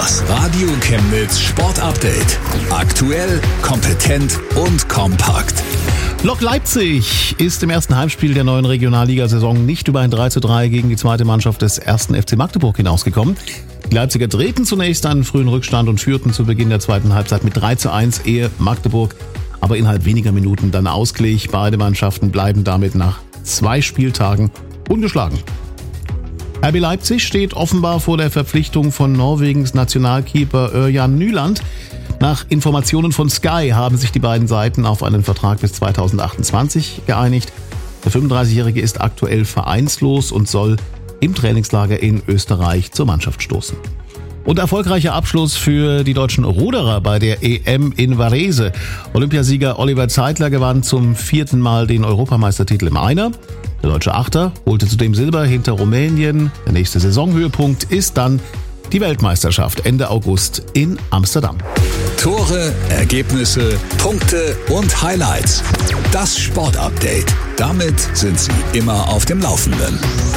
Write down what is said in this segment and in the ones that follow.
Das Radio Chemnitz Sport Update. Aktuell, kompetent und kompakt. Lok Leipzig ist im ersten Heimspiel der neuen Regionalligasaison nicht über ein 3:3 gegen die zweite Mannschaft des 1. FC Magdeburg hinausgekommen. Die Leipziger drehten zunächst einen frühen Rückstand und führten zu Beginn der zweiten Halbzeit mit 3:1, ehe Magdeburg aber innerhalb weniger Minuten dann ausglich. Beide Mannschaften bleiben damit nach 2 Spieltagen ungeschlagen. RB Leipzig steht offenbar vor der Verpflichtung von Norwegens Nationalkeeper Ørjan Nyland. Nach Informationen von Sky haben sich die beiden Seiten auf einen Vertrag bis 2028 geeinigt. Der 35-Jährige ist aktuell vereinslos und soll im Trainingslager in Österreich zur Mannschaft stoßen. Und erfolgreicher Abschluss für die deutschen Ruderer bei der EM in Varese. Olympiasieger Oliver Zeitler gewann zum 4. Mal den Europameistertitel im Einer. Der deutsche Achter holte zudem Silber hinter Rumänien. Der nächste Saisonhöhepunkt ist dann die Weltmeisterschaft Ende August in Amsterdam. Tore, Ergebnisse, Punkte und Highlights. Das Sportupdate. Damit sind Sie immer auf dem Laufenden.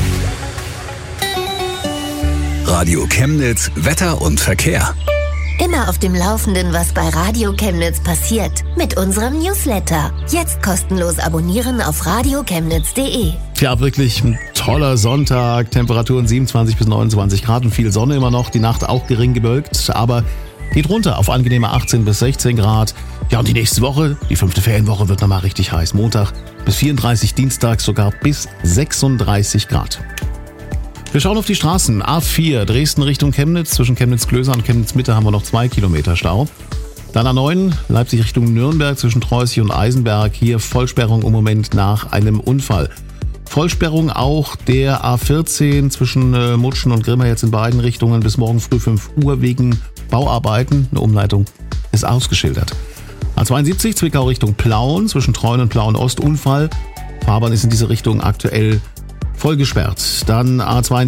Radio Chemnitz, Wetter und Verkehr. Immer auf dem Laufenden, was bei Radio Chemnitz passiert. Mit unserem Newsletter. Jetzt kostenlos abonnieren auf radiochemnitz.de. Ja, wirklich ein toller Sonntag. Temperaturen 27 bis 29 Grad und viel Sonne immer noch. Die Nacht auch gering bewölkt, aber geht runter auf angenehme 18 bis 16 Grad. Ja, und die nächste Woche, die 5. Ferienwoche, wird nochmal richtig heiß. Montag bis 34, Dienstag sogar bis 36 Grad. Wir schauen auf die Straßen. A4 Dresden Richtung Chemnitz. Zwischen Chemnitz-Klöser und Chemnitz-Mitte haben wir noch 2 Kilometer Stau. Dann A9 Leipzig Richtung Nürnberg zwischen Treußig und Eisenberg. Hier Vollsperrung im Moment nach einem Unfall. Vollsperrung auch der A14 zwischen Mutschen und Grimma jetzt in beiden Richtungen bis morgen früh 5 Uhr wegen Bauarbeiten. Eine Umleitung ist ausgeschildert. A72 Zwickau Richtung Plauen zwischen Treuen und Plauen Ost Unfall. Fahrbahn ist in diese Richtung aktuell voll gesperrt. Dann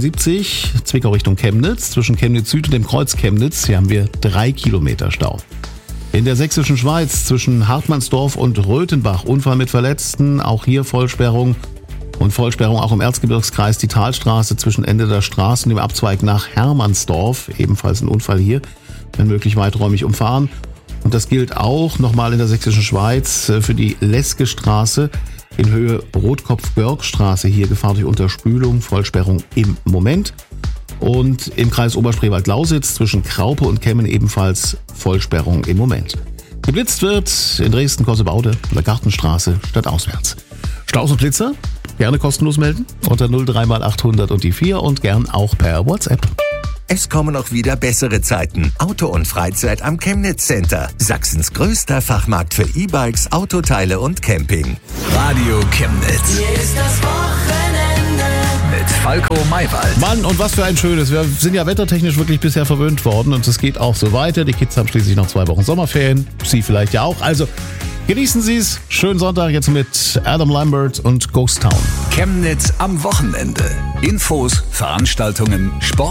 A72 Zwickau Richtung Chemnitz zwischen Chemnitz Süd und dem Kreuz Chemnitz. Hier haben wir 3 Kilometer Stau. In der sächsischen Schweiz zwischen Hartmannsdorf und Röthenbach Unfall mit Verletzten. Auch hier Vollsperrung. Und Vollsperrung auch im Erzgebirgskreis. Die Talstraße zwischen Ende der Straße und dem Abzweig nach Hermannsdorf. Ebenfalls ein Unfall hier. Wenn möglich weiträumig umfahren. Und das gilt auch nochmal in der sächsischen Schweiz für die Leske-Straße in Höhe Rotkopf-Görgstraße. Hier Gefahr durch Unterspülung, Vollsperrung im Moment. Und im Kreis Oberspreewald-Lausitz zwischen Kraupe und Kemmen ebenfalls Vollsperrung im Moment. Geblitzt wird in Dresden-Kossebaude an der Gartenstraße stadtauswärts. Staus und Blitzer gerne kostenlos melden unter 03x800 und die 4 und gern auch per WhatsApp. Es kommen auch wieder bessere Zeiten. Auto und Freizeit am Chemnitz Center. Sachsens größter Fachmarkt für E-Bikes, Autoteile und Camping. Radio Chemnitz. Hier ist das Wochenende. Mit Falco Maywald. Mann, und was für ein schönes. Wir sind ja wettertechnisch wirklich bisher verwöhnt worden und es geht auch so weiter. Die Kids haben schließlich noch 2 Wochen Sommerferien. Sie vielleicht ja auch. Also genießen Sie es. Schönen Sonntag jetzt mit Adam Lambert und Ghost Town. Chemnitz am Wochenende. Infos, Veranstaltungen, Sport.